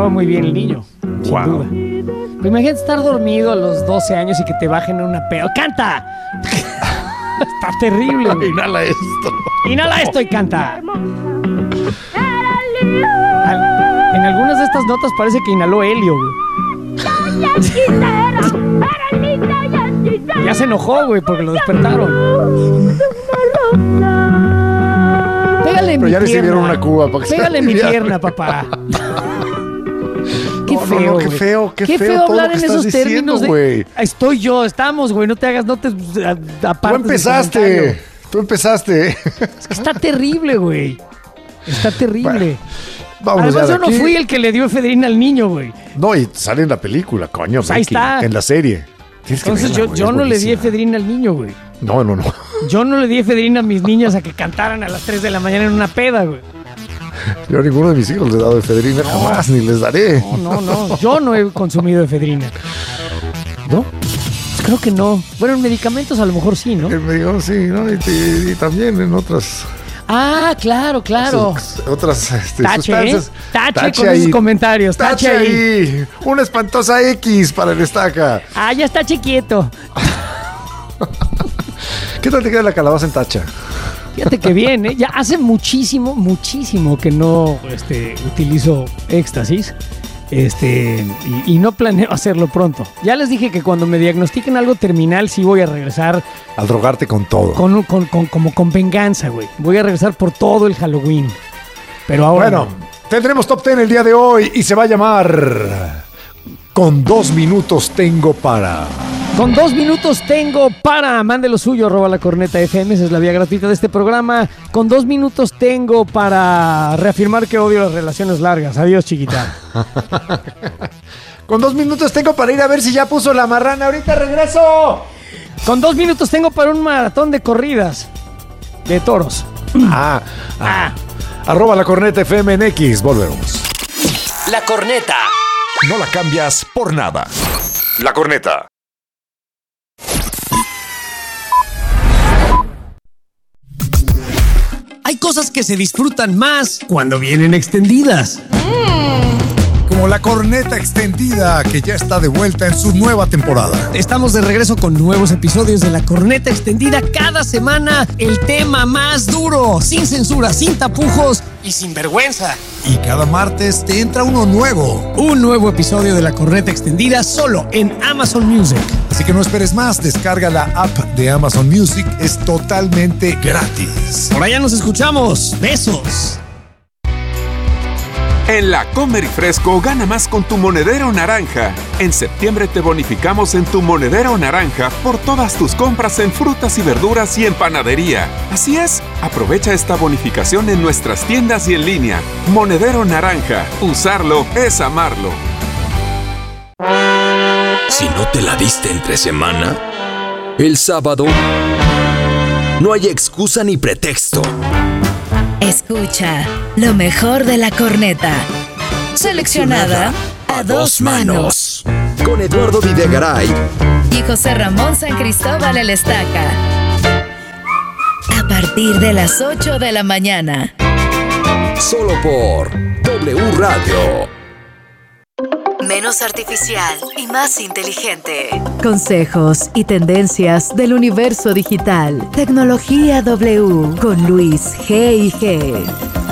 cantaba muy bien el niño, sin duda. Pero imagínate estar dormido a los 12 años y que te bajen en una pedo. ¡Canta! Está terrible, güey. Inhala esto. Inhala esto y canta. En algunas de estas notas parece que inhaló helio, güey. Ya se enojó, güey, porque lo despertaron. Pégale Pero mi ya le pierna. sirvieron una cuba para que Pégale mi pierna, papá. Qué feo, qué güey. feo, Qué todo feo lo hablar que en estás esos términos diciendo, güey. Estoy yo, estamos, güey, no te apartes. Tú empezaste. Es que está terrible, güey. Está terrible. Vamos Además, ya yo de no aquí. fui el que le dio efedrina al niño, güey. No, y sale en la película, coño. Pues ahí Becky, está. En la serie. Tienes que Entonces verla, güey, yo es no le di buenísima. efedrina al niño, güey. No. Yo no le di efedrina a mis niñas a que cantaran a las 3 de la mañana en una peda, güey. Yo a ninguno de mis hijos les he dado efedrina jamás, ni les daré. No. Yo no he consumido efedrina. ¿No? Pues creo que no. Bueno, en medicamentos a lo mejor sí, ¿no? Me dijo, sí, ¿no? Y también en otras... Ah, claro. Otras sustancias. Tache con esos comentarios. Tache ahí. Una espantosa X para el estaca. Ah, ya está chiquito. ¿Qué tal te queda la calabaza en tacha? Fíjate que bien, ¿eh? Ya hace muchísimo que no utilizo éxtasis. Y no planeo hacerlo pronto. Ya les dije que cuando me diagnostiquen algo terminal sí voy a regresar Al drogarte con todo. como con venganza, güey. Voy a regresar por todo el Halloween. Pero ahora Bueno, tendremos Top 10 el día de hoy y se va a llamar Con 2 minutos tengo para... Con 2 minutos tengo para... Mande lo suyo, @lacorneta.fm. Esa es la vía gratuita de este programa. Con 2 minutos tengo para reafirmar que odio las relaciones largas. Adiós, chiquita. Con 2 minutos tengo para ir a ver si ya puso la marrana. Ahorita regreso. Con 2 minutos tengo para un maratón de corridas de toros. @lacorneta.fm en X. Volvemos. La Corneta. No la cambias por nada. La Corneta. Hay cosas que se disfrutan más cuando vienen extendidas. Como la corneta extendida que ya está de vuelta en su nueva temporada. Estamos de regreso con nuevos episodios de La Corneta Extendida. Cada semana el tema más duro, sin censura, sin tapujos y sin vergüenza. Y cada martes te entra uno nuevo. Un nuevo episodio de La Corneta Extendida solo en Amazon Music. Así que no esperes más, descarga la app de Amazon Music, es totalmente gratis. Por allá nos escuchamos. Besos. En la Comer y Fresco gana más con tu monedero naranja. En septiembre te bonificamos en tu monedero naranja por todas tus compras en frutas y verduras y en panadería. Así es, aprovecha esta bonificación en nuestras tiendas y en línea. Monedero naranja, usarlo es amarlo. Si no te la diste entre semana, el sábado no hay excusa ni pretexto. Escucha lo mejor de La Corneta. Seleccionada a 2 manos. Con Eduardo Videgaray Y José Ramón San Cristóbal el Estaca. A partir de las 8 de la mañana. solo por W Radio. Menos artificial y más inteligente. Consejos y tendencias del universo digital. Tecnología W con Luis G&G.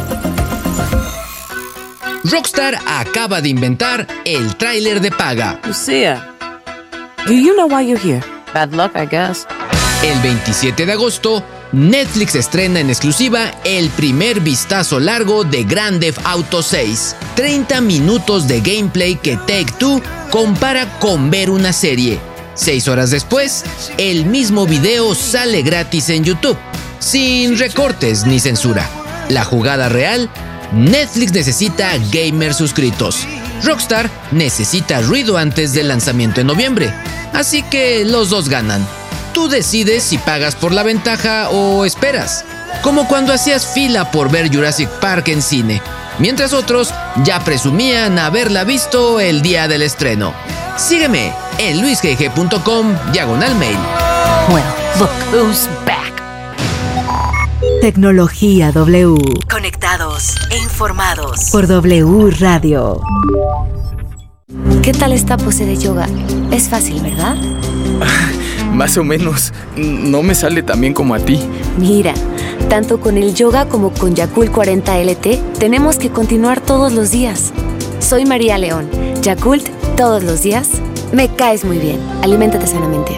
Rockstar acaba de inventar el tráiler de paga. Lucia, do you know why you're here? Bad luck, I guess. El 27 de agosto, Netflix estrena en exclusiva el primer vistazo largo de Grand Theft Auto 6. 30 minutos de gameplay que Take-Two compara con ver una serie. 6 horas después, el mismo video sale gratis en YouTube, sin recortes ni censura. La jugada real: Netflix necesita gamers suscritos. Rockstar necesita ruido antes del lanzamiento en noviembre. Así que los dos ganan. Tú decides si pagas por la ventaja o esperas. Como cuando hacías fila por ver Jurassic Park en cine, mientras otros ya presumían haberla visto el día del estreno. Sígueme en luisgg.com/mail. Well, look who's back. Tecnología W. Conectados. e informados por W Radio. ¿Qué tal esta pose de yoga? Es fácil, ¿verdad? Más o menos. No me sale tan bien como a ti. Mira, tanto con el yoga como con Yakult 40 LT, tenemos que continuar todos los días. Soy María León. Yakult, todos los días. Me caes muy bien. Aliméntate sanamente.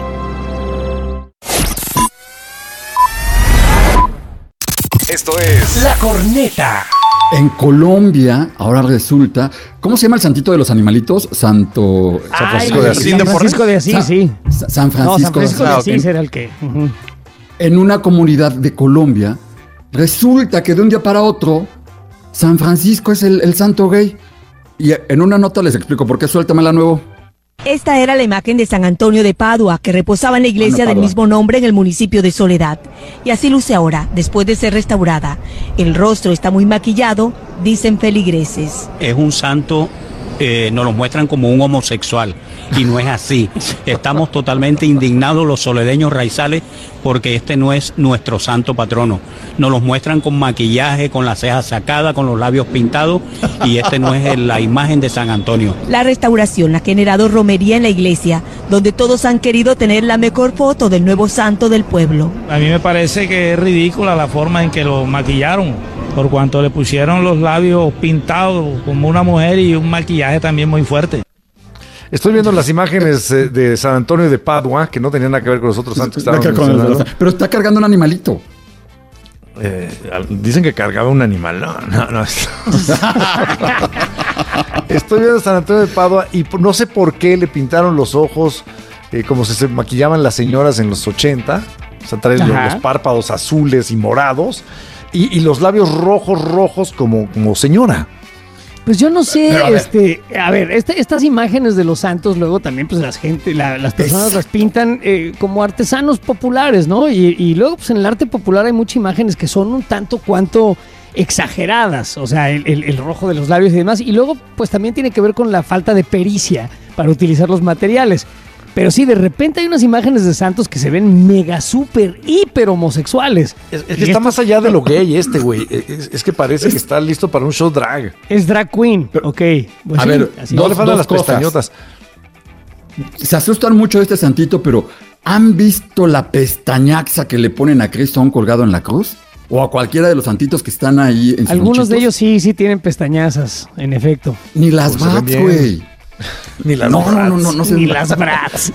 Esto es La Corneta. En Colombia, ahora resulta, ¿cómo se llama el santito de los animalitos? San Francisco de Asís. San Francisco de Asís, sí. San Francisco de Asís era el que... Uh-huh. En una comunidad de Colombia, resulta que de un día para otro, San Francisco es el santo gay. Y en una nota les explico por qué, suéltamela nuevo. Esta era la imagen de San Antonio de Padua, que reposaba en la iglesia del mismo nombre en el municipio de Soledad. Y así luce ahora, después de ser restaurada. El rostro está muy maquillado, dicen feligreses. Es un santo, nos lo muestran como un homosexual, y no es así. Estamos totalmente indignados los soledeños raizales porque este no es nuestro santo patrono. Nos los muestran con maquillaje, con las cejas sacadas, con los labios pintados, y este no es la imagen de San Antonio. La restauración ha generado romería en la iglesia, donde todos han querido tener la mejor foto del nuevo santo del pueblo. A mí me parece que es ridícula la forma en que lo maquillaron, por cuanto le pusieron los labios pintados como una mujer y un maquillaje también muy fuerte. Estoy viendo las imágenes de San Antonio de Padua, que no tenían nada que ver con los otros santos que estaban mencionando. Pero está cargando un animalito. Dicen que cargaba un animal. No. Estoy viendo San Antonio de Padua y no sé por qué le pintaron los ojos como si se maquillaban las señoras en los 80. O sea, traen los párpados azules y morados y los labios rojos como señora. Pues yo no sé, estas imágenes de los santos luego también pues las personas las pintan como artesanos populares, ¿no? Y luego pues en el arte popular hay muchas imágenes que son un tanto cuanto exageradas, o sea, el rojo de los labios y demás, y luego pues también tiene que ver con la falta de pericia para utilizar los materiales. Pero sí, de repente hay unas imágenes de santos que se ven mega, súper, hiper homosexuales. Es que está más allá de lo gay güey. Es que parece que está listo para un show drag. Es drag queen, ok. Pues a ver, no le faltan las pestañotas. Se asustan mucho de este santito, pero ¿han visto la pestañaxa que le ponen a Cristo aún colgado en la cruz? O a cualquiera de los santitos que están ahí en sus Algunos de ellos sí tienen pestañazas, en efecto. Ni las bats, güey. Ni las Ni las brats.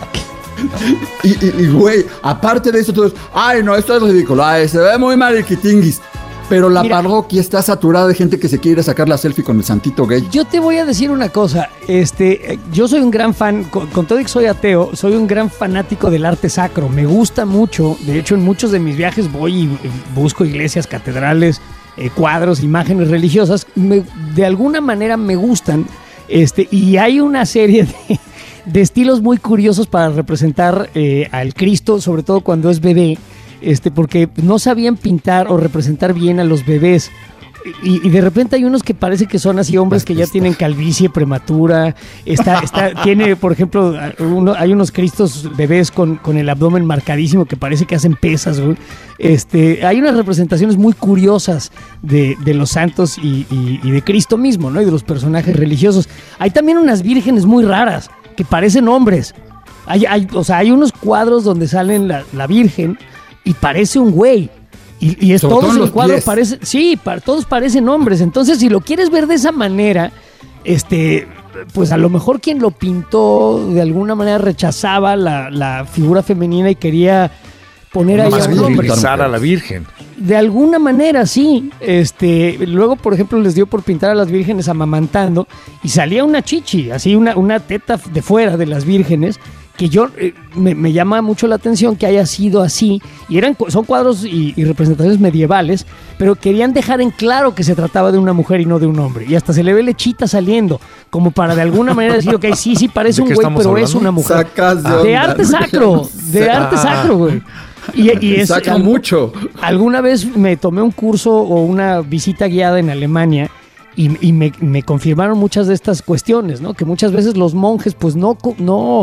Y güey, aparte de eso, todos, ay, no, esto es ridículo, ay, se ve muy mariquitinguis. Pero la parroquia está saturada de gente que se quiere sacar la selfie con el santito gay. Yo te voy a decir una cosa, yo soy un gran fan, con todo y que soy ateo, soy un gran fanático del arte sacro, me gusta mucho, de hecho en muchos de mis viajes voy y busco iglesias, catedrales, cuadros, imágenes religiosas, de alguna manera me gustan. Y hay una serie de estilos muy curiosos para representar al Cristo, sobre todo cuando es bebé, porque no sabían pintar o representar bien a los bebés. Y de repente hay unos que parece que son así hombres que ya tienen calvicie prematura. Tiene, por ejemplo, hay unos Cristos bebés con el abdomen marcadísimo que parece que hacen pesas, güey. Hay unas representaciones muy curiosas de los santos y de Cristo mismo, ¿no? Y de los personajes religiosos. Hay también unas vírgenes muy raras que parecen hombres. Hay unos cuadros donde salen la Virgen y parece un güey. Y es todos en el cuadro parece, todos parecen hombres. Entonces, si lo quieres ver de esa manera, pues a lo mejor quien lo pintó de alguna manera rechazaba la figura femenina y quería poner ahí a un hombre. A la Virgen. De alguna manera, sí. Luego, por ejemplo, les dio por pintar a las vírgenes amamantando y salía una chichi, así una teta de fuera de las vírgenes, que yo me llama mucho la atención que haya sido así, y son cuadros y representaciones medievales, pero querían dejar en claro que se trataba de una mujer y no de un hombre, y hasta se le ve lechita saliendo, como para de alguna manera decir, ok, sí parece un güey, pero hablando? Es una mujer. De arte sacro, güey. Y saca mucho. Alguna vez me tomé un curso o una visita guiada en Alemania y me confirmaron muchas de estas cuestiones, ¿no? Que muchas veces los monjes pues no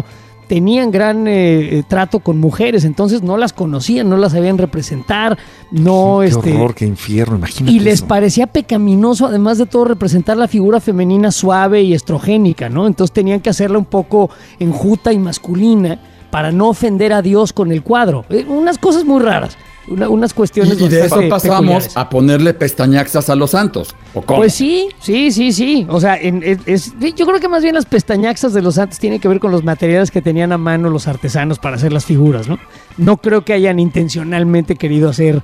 tenían gran trato con mujeres, entonces no las conocían, no las sabían representar, no Qué horror, qué infierno, imagínate. y les eso. parecía pecaminoso, además de todo, representar la figura femenina suave y estrogénica, ¿no? Entonces tenían que hacerla un poco enjuta y masculina para no ofender a Dios con el cuadro. Unas cosas muy raras. Unas cuestiones Y de eso bastante pasamos peculiares. a ponerle pestañaxas a los santos. ¿O cómo? Pues sí. O sea, yo creo que más bien las pestañaxas de los santos tienen que ver con los materiales que tenían a mano los artesanos para hacer las figuras, ¿no? No creo que hayan intencionalmente querido hacer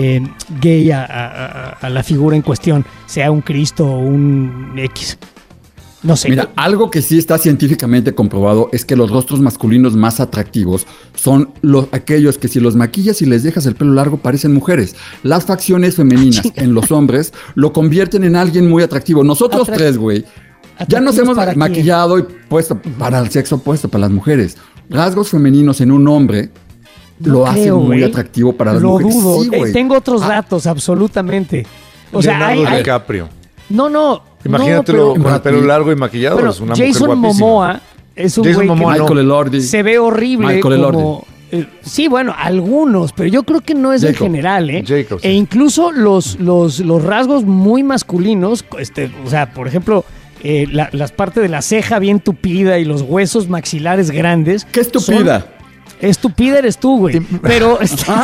gay a la figura en cuestión, sea un Cristo o un X. No sé. Mira, algo que sí está científicamente comprobado es que los rostros masculinos más atractivos son aquellos que si los maquillas y les dejas el pelo largo parecen mujeres. Las facciones femeninas en los hombres lo convierten en alguien muy atractivo. Nosotros tres, güey, ya nos hemos maquillado y puesto para el sexo opuesto, para las mujeres. Rasgos femeninos en un hombre lo hacen muy atractivo para las mujeres. Lo dudo. Sí, güey. Tengo otros datos, absolutamente. O sea, Leonardo DiCaprio. No. Imagínatelo con el pelo largo y maquillado. Bueno, es una Jason mujer guapísima. Momoa es un Jason güey Momoa, que Michael Elordi. se ve horrible. Michael Elordi. Como, sí, bueno, algunos, pero yo creo que no es en general, ¿eh? Jacob, sí. E incluso los rasgos muy masculinos, o sea, por ejemplo, las partes de la ceja bien tupida y los huesos maxilares grandes. ¡Qué estúpida! Estúpida eres tú, güey. Pero.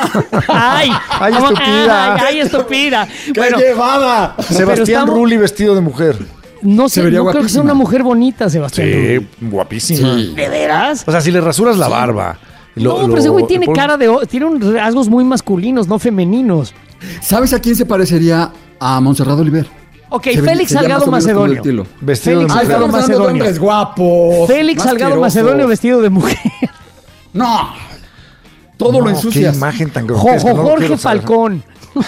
¡Ay! ¡Ay, estúpida! ¡Ay, estúpida! ¡Qué llevada! Sebastián Rulli vestido de mujer. No sé, vería no creo que sea guapísima. una mujer bonita, Sebastián. Sí, guapísima. Sí. ¿De veras? O sea, si le rasuras la barba. Pero ese güey tiene tiene rasgos muy masculinos, no femeninos. ¿Sabes a quién se parecería? A Montserrat Oliver. Ok, Se Félix sería Salgado más o menos Macedonio. como el estilo. Vestido Félix de mujer. Salgado Estamos hablando de Macedonio. hombres guapos. Félix más Salgado asquerosos. Macedonio vestido de mujer. No. Todo lo Qué ensucias. imagen tan grotesca. no lo Jorge quiero saber. Falcón.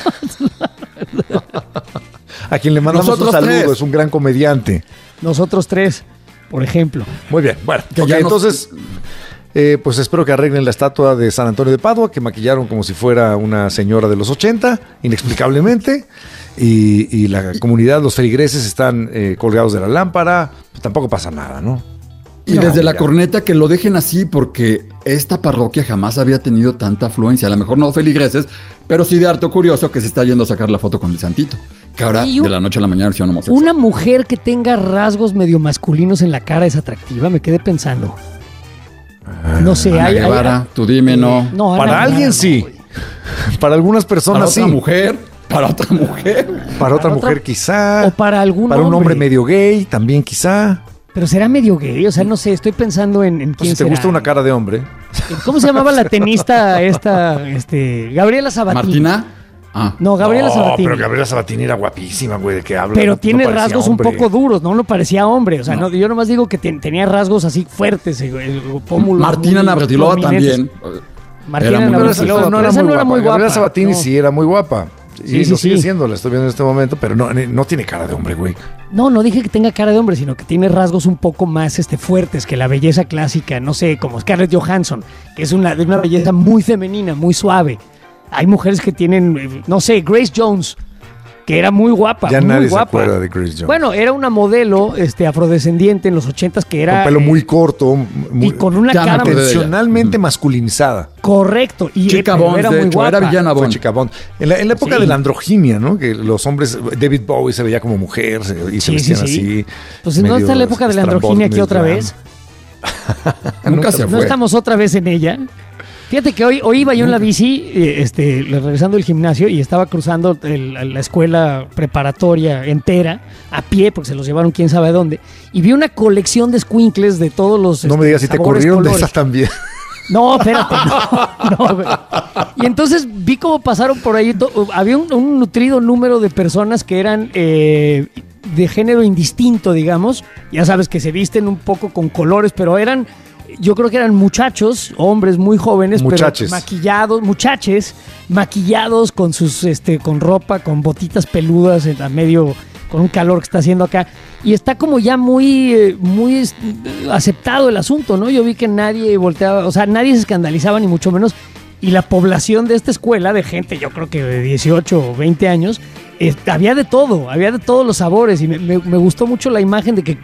A quien le mandamos Nosotros un saludo, tres. es un gran comediante. Nosotros tres, por ejemplo. Muy bien, bueno, Que ok, ya nos- entonces, pues espero que arreglen la estatua de San Antonio de Padua, que maquillaron como si fuera una señora de los 80, inexplicablemente, y la comunidad, los feligreses están colgados de la lámpara, pues tampoco pasa nada, ¿no? Y No, desde la ya. corneta que lo dejen así porque esta parroquia jamás había tenido tanta afluencia. A lo mejor no feligreses, pero sí de harto curioso que se está yendo a sacar la foto con el santito. Que ahora Y de la noche a la mañana se homosexual. Una mujer que tenga rasgos medio masculinos en la cara es atractiva, me quedé pensando. No sé, Ana hay. Guevara, tú dime no. No, Ana Para Guevara, alguien no, sí, güey. para algunas Para personas otra sí, mujer, para otra mujer. para otra para mujer otra- quizá, O para algún para un hombre hombre. medio gay también quizá. Pero será medio gay, o sea, no sé, estoy pensando en Pues quién si te será. gusta una cara de hombre. ¿Cómo se llamaba la tenista esta, Gabriela Sabatini? ¿Martina? Ah. No, Gabriela No, Sabatini. pero Gabriela Sabatini era guapísima, güey, ¿de qué habla? Pero No tiene parecía rasgos hombre. un poco duros, no parecía hombre. O sea, no, yo nomás digo que tenía rasgos así fuertes. Pómulos Martina muy Navratilova prominentes. también. Martina Era muy Navratilova, guapa. pero esa no era muy guapa. Gabriela Sabatini no. sí era muy guapa. Sí, Y sí, lo sigue sí. siendo, la estoy viendo en este momento, pero no tiene cara de hombre, güey. No dije que tenga cara de hombre, sino que tiene rasgos un poco más fuertes que la belleza clásica, no sé, como Scarlett Johansson, que es de una belleza muy femenina, muy suave. Hay mujeres que tienen, no sé, Grace Jones, que era muy guapa. Ya muy nadie guapa. se acuerda de Grace Jones. Bueno, era una modelo afrodescendiente en los 80s que era... Con pelo muy corto, y con una Ya me cara... acordé de ella. intencionalmente masculinizada. Correcto. Y Chica pero Bones, era de muy hecho, guapa. era villana Fue Bond. Chica Bond. En la época Sí. de la androginia, ¿no? Que los hombres, David Bowie se veía como mujer y se Sí, vestían sí, sí. así. Pues no está la época de la androginia aquí otra vez. Nunca se No fue. estamos otra vez en ella. Fíjate que hoy iba yo en la bici, regresando del gimnasio, y estaba cruzando la escuela preparatoria entera, a pie, porque se los llevaron quién sabe dónde, y vi una colección de escuincles de todos los No me digas si te sabores, corrieron de colores. esa también. No, espérate, no, güey. Y entonces vi cómo pasaron por ahí, había un nutrido número de personas que eran de género indistinto, digamos. Ya sabes que se visten un poco con colores, pero yo creo que eran muchachos, hombres muy jóvenes, Muchaches. pero maquillados con sus, con ropa, con botitas peludas a medio, con un calor que está haciendo acá. Y está como ya muy aceptado el asunto, ¿no? Yo vi que nadie volteaba, o sea, nadie se escandalizaba ni mucho menos. Y la población de esta escuela, de gente, yo creo que de 18 o 20 años, había de todos los sabores. Y me gustó mucho la imagen de que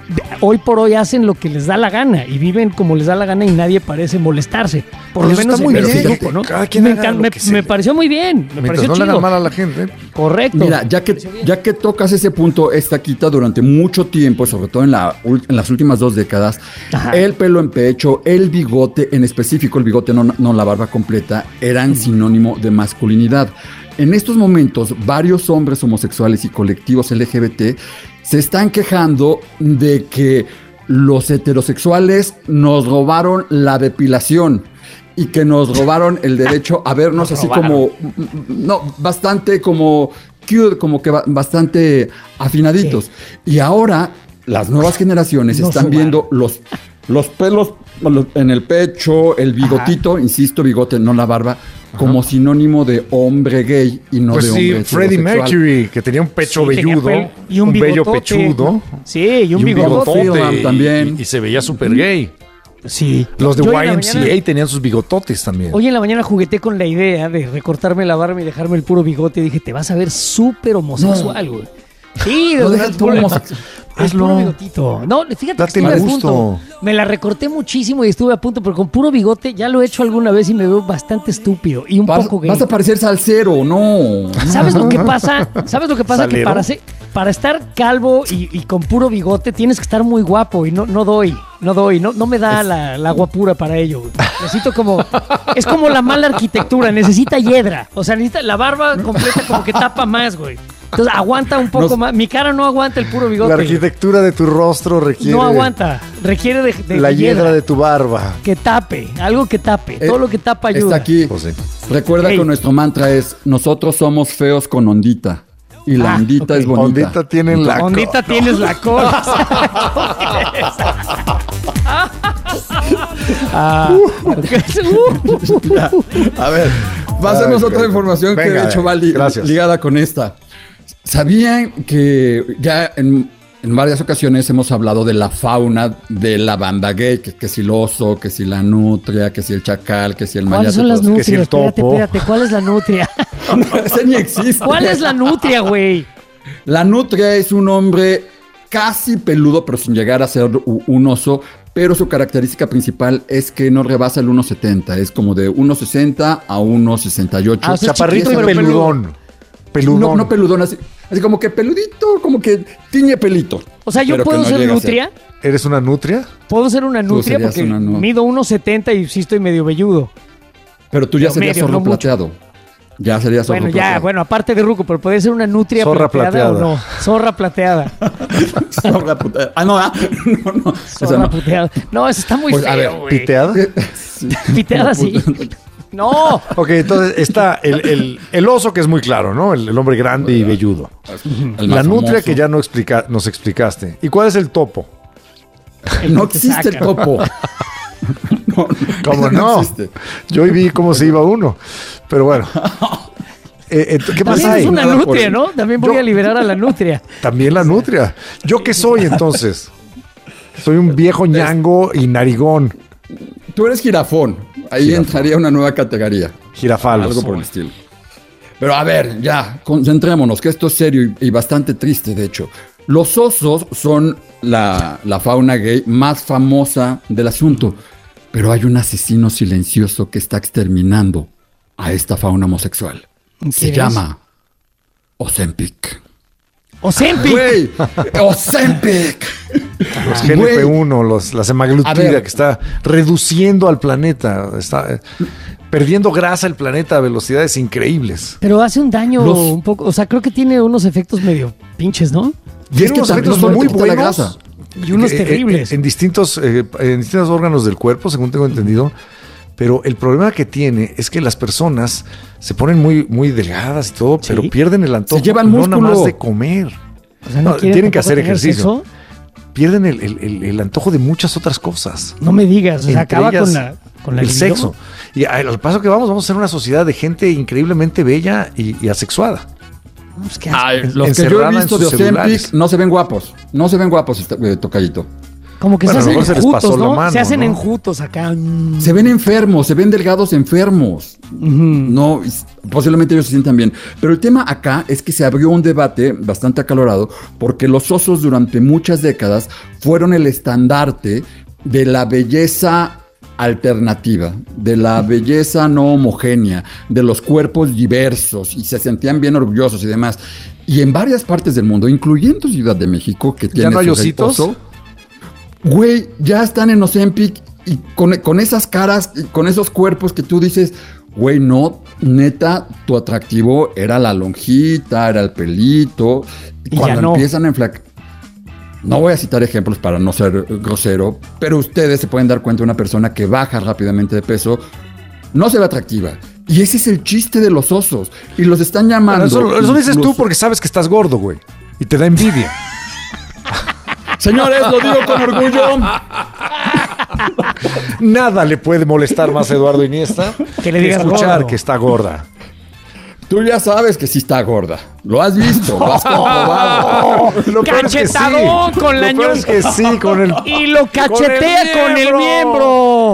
hoy por hoy hacen lo que les da la gana y viven como les da la gana y nadie parece molestarse. Por lo Eso menos está muy en ese bien. grupo, ¿no? Cada quien haga lo que Me pareció muy bien. Me Mientras pareció no le chido. hagan mal a la gente. Correcto. Mira, ya que tocas ese punto, esta Quita durante mucho tiempo, sobre todo en las últimas 2 décadas, el pelo en pecho, el bigote, en específico el bigote, no la barba completa, eran sinónimo de masculinidad. En estos momentos, varios hombres homosexuales y colectivos LGBT se están quejando de que los heterosexuales nos robaron la depilación y que nos robaron el derecho a vernos así como, bastante como cute, como que bastante afinaditos. Y ahora las nuevas generaciones están viendo los pelos en el pecho, el bigotito, insisto, bigote, no la barba, como sinónimo de hombre gay y no de hombre heterosexual. Freddie Mercury, que tenía un pecho velludo, y un vello pechudo. Sí, y un bigotote también. Y se veía súper gay. Sí. Los de YMCA tenían sus bigototes también. Hoy en la mañana jugueté con la idea de recortarme la barba y dejarme el puro bigote. Y dije, te vas a ver súper homosexual, güey. Sí, de verdad. Es puro bigotito. No, fíjate que estuve a punto. Me la recorté muchísimo y estuve a punto, pero con puro bigote ya lo he hecho alguna vez y me veo bastante estúpido y un poco gay. Vas a parecer salsero, no. ¿Sabes lo que pasa? Que para estar calvo y con puro bigote tienes que estar muy guapo y no me da la guapura para ello, güey. Necesito es como la mala arquitectura, necesita hiedra. O sea, necesita la barba completa como que tapa más, güey. Entonces aguanta un poco más. Mi cara no aguanta el puro bigote. La arquitectura de tu rostro requiere... No aguanta. Requiere de la hiedra de tu barba. Que tape. Algo que tape. Todo lo que tapa ayuda. Está aquí. Pues sí. Recuerda que nuestro mantra es: nosotros somos feos con ondita. Y la ondita es bonita. Ondita tienen la Ondita tienes la cosa. A ver, pasemos a otra información que de hecho va ligada con esta. ¿Sabían que ya en varias ocasiones hemos hablado de la fauna de la banda gay? Que si el oso, que si la nutria, que si el chacal, que si el mayate. ¿Cuáles son las nutrias? Que si el topo. Espérate, ¿cuál es la nutria? Ese ni existe. ¿Cuál es la nutria, güey? La nutria es un hombre casi peludo, pero sin llegar a ser un oso, pero su característica principal es que no rebasa el 1.70, es como de 1.60 a 1.68. Chaparrito y peludón. Peludón. No peludón, así como que peludito, como que tiñe pelito. O sea, ¿yo puedo ser nutria? ¿Eres una nutria? ¿Puedo ser una nutria? Porque mido 1.70 y sí estoy medio velludo. Pero tú ya serías zorro plateado. Ya serías zorro plateado. Bueno, aparte de ruco, pero puede ser una nutria zorra plateada o no. Zorra plateada. Zorra plateada. No. Zorra plateada. No, eso está muy feo, güey. ¿Piteada? Sí. Piteada, sí. No. Ok, entonces está el oso, que es muy claro, ¿no? El hombre grande y velludo. La nutria, que ya nos explicaste. ¿Y cuál es el topo? No existe el topo. ¿Cómo no? Existe. Yo vi cómo se iba uno. Pero bueno. ¿Qué más hay? Es una nutria, ¿no? También voy a liberar a la nutria. También la nutria. ¿Yo qué soy entonces? Soy un viejo ñango y narigón. Tú eres jirafón. Ahí entraría una nueva categoría. Girafalos. Algo por el estilo. Pero a ver, ya, concentrémonos, que esto es serio y bastante triste, de hecho. Los osos son la fauna gay más famosa del asunto. Pero hay un asesino silencioso que está exterminando a esta fauna homosexual. Se llama Ozempic. ¡Ozempic! ¡Güey! ¡Ozempic! Los GLP-1, la semaglutida, que está reduciendo al planeta. Está perdiendo grasa el planeta a velocidades increíbles. Pero hace un daño un poco. O sea, creo que tiene unos efectos medio pinches, ¿no? Y es que los efectos son muy buenos. Y unos terribles. En distintos órganos del cuerpo, según tengo entendido. Pero el problema que tiene es que las personas se ponen muy, muy delgadas y todo, pero pierden el antojo. Se llevan músculo. No nada más de comer. O sea, tienen que hacer ejercicio. Sexo. Pierden el antojo de muchas otras cosas. No me digas, se acaba con la el sexo. Y al paso que vamos a ser una sociedad de gente increíblemente bella y asexuada. Los que yo he visto de Ozempic no se ven guapos. No se ven guapos, tocallito. Como que Bueno, se hacen se les pasó enjutos, la ¿no? mano, Se hacen ¿no? enjutos acá. Se ven enfermos, se ven delgados enfermos. No, posiblemente ellos se sientan bien. Pero el tema acá es que se abrió un debate bastante acalorado porque los osos durante muchas décadas fueron el estandarte de la belleza alternativa, de la belleza no homogénea, de los cuerpos diversos y se sentían bien orgullosos y demás. Y en varias partes del mundo, incluyendo Ciudad de México, que tiene no hay su ositos? oso, güey, ya están en Ozempic y con esas caras y con esos cuerpos que tú dices, güey, no, neta, tu atractivo era la lonjita, era el pelito. Y cuando empiezan a enflacar. No voy a citar ejemplos para no ser grosero, pero ustedes se pueden dar cuenta de una persona que baja rápidamente de peso, no se ve atractiva. Y ese es el chiste de los osos. Y los están llamando. Bueno, eso dices tú porque sabes que estás gordo, güey. Y te da envidia. Señores, lo digo con orgullo. Nada le puede molestar más a Eduardo Iniesta que le digas escuchar gordo. que está gorda. Tú ya sabes que sí está gorda. Lo has visto, lo has comprobado. Lo peor es que sí. ¡Cachetadón con la Lo peor es que sí, con el... Y lo cachetea con el miembro.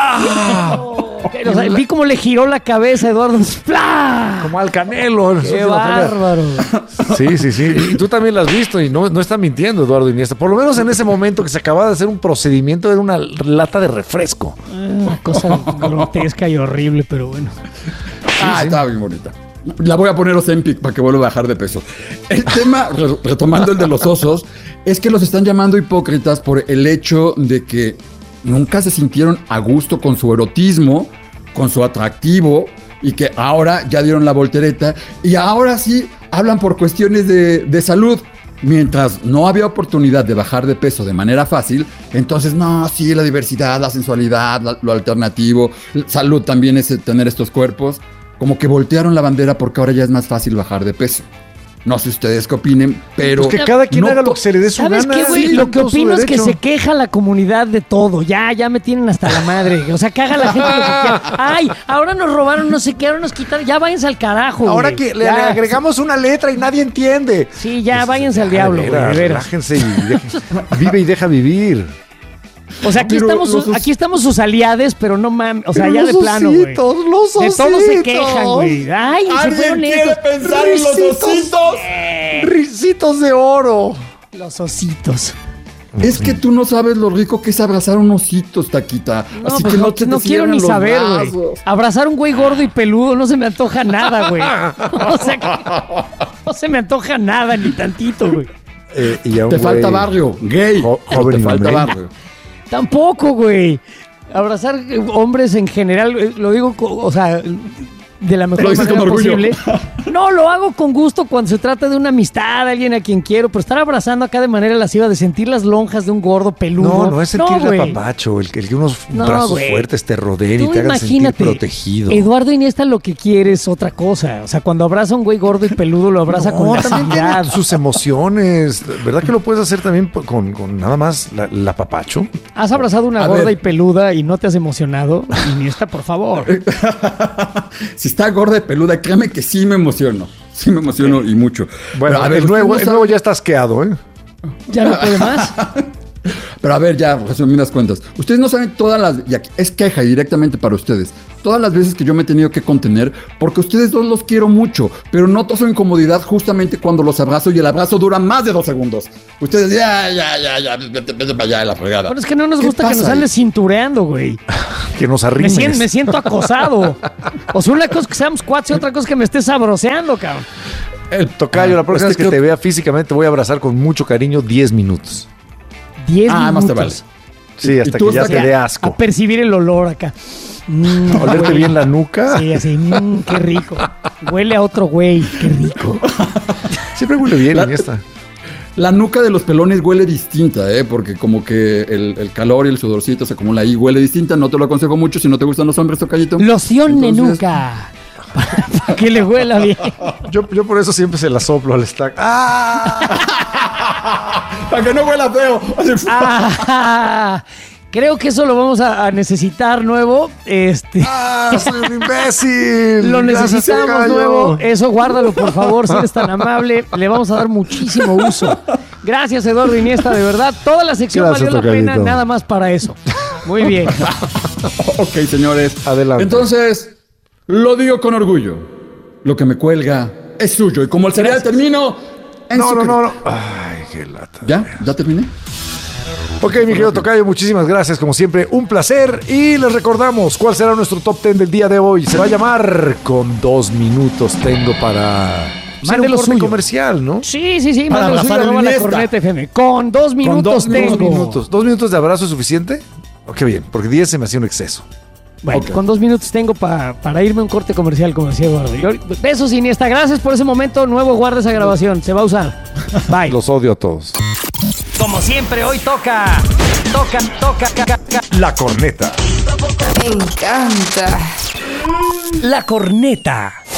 O sea, vi cómo le giró la cabeza a Eduardo. ¡Plá! Como al Canelo. ¡Qué bárbaro! Sí. Y tú también lo has visto y no está mintiendo Eduardo Iniesta. Por lo menos en ese momento que se acababa de hacer un procedimiento era una lata de refresco. Una cosa grotesca y horrible, pero bueno. Estaba bien bonita. La voy a poner Ozempic para que vuelva a bajar de peso. El tema, retomando el de los osos, es que los están llamando hipócritas por el hecho de que nunca se sintieron a gusto con su erotismo, con su atractivo, y que ahora ya dieron la voltereta y ahora sí hablan por cuestiones de salud. Mientras no había oportunidad de bajar de peso de manera fácil, entonces no, sí, la diversidad, la sensualidad, lo alternativo, salud también es tener estos cuerpos. Como que voltearon la bandera porque ahora ya es más fácil bajar de peso. No sé ustedes qué opinen, pero... Pues que cada quien haga lo que se le dé su gana. ¿Sabes qué, güey? Sí, lo que todo su opino es que derecho. se queja la comunidad de todo. Ya me tienen hasta la madre. O sea, que haga la gente lo que quiera. Ay, ahora nos robaron no sé qué, ahora nos quitaron. Ya váyanse al carajo, Ahora güey. que le agregamos una letra y nadie entiende. Sí, ya váyanse al diablo, güey. De veras. Relájense y vive y deja vivir. O sea, aquí estamos sus aliades, pero no mames. O sea, Pero ya de los plano, güey. ositos, los De todos se ositos. quejan, güey. Ay, se fueron estos. pensar en los ositos? Risitos de oro. Los ositos. Es que tú no sabes lo rico que es abrazar un osito, Taquita. No, Así pues que no te no quiero ni los saber, güey. brazos. Abrazar un güey gordo y peludo no se me antoja nada, güey. O sea, no se me antoja nada, ni tantito, güey. Y a un Te güey falta barrio, gay. joven Te y falta hombre. barrio. Tampoco, güey. Abrazar hombres en general, lo digo, o sea, de la mejor Lo dices manera con orgullo. posible. No, lo hago con gusto cuando se trata de una amistad, alguien a quien quiero, pero estar abrazando acá de manera lasciva, de sentir las lonjas de un gordo peludo. No es el que ir güey. de papacho, el que unos No, brazos güey. fuertes te rodeen y Tú te hagan sentir imagínate, protegido. Eduardo Iniesta lo que quiere es otra cosa. O sea, cuando abraza a un güey gordo y peludo, lo abraza con también laxividad. tiene sus emociones. ¿Verdad que lo puedes hacer también con nada más la papacho? ¿Has abrazado una A gorda ver. y peluda y no te has emocionado? Iniesta, por favor. Si está gorda y peluda, créeme que sí me emociono. Sí me emociono y mucho. Bueno, Pero, a ver, el nuevo ustedes no saben- ya está asqueado, ¿eh? ¿Ya no puede más? Pero a ver, ya, resumidas cuentas. Ustedes no saben todas las... Y aquí, es queja y directamente para ustedes. Todas las veces que yo me he tenido que contener, porque ustedes dos los quiero mucho, pero noto su incomodidad justamente cuando los abrazo y el abrazo dura más de 2 segundos. Ustedes, ya, vete para allá de la fregada. Pero es que no nos ¿Qué gusta que nos pasa ahí? andes cintureando, güey. Que nos Me arrimes. siento acosado. O sea, una cosa es que seamos cuates y otra cosa es que me estés sabroseando, cabrón. Tocayo, la próxima es vez que que te creo- vea físicamente te voy a abrazar con mucho cariño 10 minutos. 10 más minutos. te vale. Sí, hasta ¿Y tú, que ya te Sasha? dé A asco. percibir el olor acá. Olerte güey. bien la nuca. Sí, así, qué rico. Huele a otro güey, qué rico. Siempre huele bien en esta. La nuca de los pelones huele distinta, porque como que el calor y el sudorcito se acumula ahí, huele distinta. No te lo aconsejo mucho si no te gustan los hombres, Tocayito. Loción de Entonces- nuca. Para que le huela bien. Yo por eso siempre se la soplo al stack. Para que no huela feo. Ah, creo que eso lo vamos a necesitar nuevo. ¡Soy un imbécil! Lo Gracias, necesitamos Tocayo. nuevo. Eso guárdalo, por favor, si eres tan amable. Le vamos a dar muchísimo uso. Gracias, Eduardo Iniesta, de verdad. Toda la sección Gracias, valió la pena tocadito. nada más para eso. Muy bien. Ok, señores. Adelante. Entonces, lo digo con orgullo. Lo que me cuelga es suyo. Y como el cereal termino... No. Ay, qué lata. ¿Ya terminé? Ok, mi querido tocayo, muchísimas gracias. Como siempre, un placer. Y les recordamos cuál será nuestro top 10 del día de hoy. Se va a llamar Con 2 minutos tengo para... Mande un lo corte suyo. comercial, ¿no? Sí. Para Mande lo suyo, abrazar arroba el la Iniesta. Corneta FM. Con 2 minutos tengo. 2 minutos. 2 minutos de abrazo es suficiente. Ok, bien, porque 10 se me hacía un exceso. Bueno, Ok. con 2 minutos tengo para irme a un corte comercial, como decía Eduardo. Besos, Iniesta. Gracias por ese momento. Nuevo, guarda esa grabación. Se va a usar. Bye. Los odio a todos. Como siempre, hoy toca. La corneta. Me encanta. La corneta.